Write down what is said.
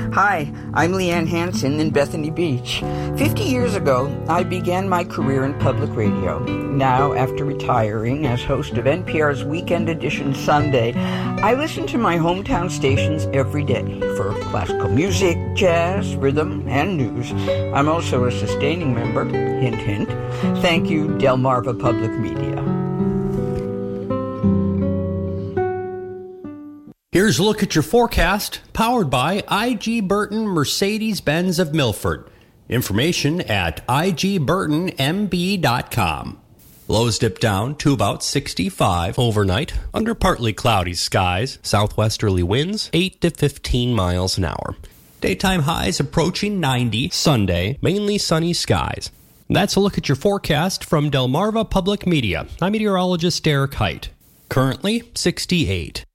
Hi, I'm Leanne Hansen in Bethany Beach. 50 years ago, I began my career in public radio. Now, after retiring as host of NPR's Weekend Edition Sunday, I listen to my hometown stations every day for classical music, jazz, rhythm, and news. I'm also a sustaining member, hint, hint. Thank you, Delmarva Public Media. Here's a look at your forecast, powered by I.G. Burton Mercedes-Benz of Milford. Information at igburtonmb.com. Lows dip down to about 65 overnight, under partly cloudy skies, southwesterly winds 8 to 15 miles an hour. Daytime highs approaching 90, Sunday, mainly sunny skies. That's a look at your forecast from Delmarva Public Media. I'm meteorologist Derek Height. Currently 68.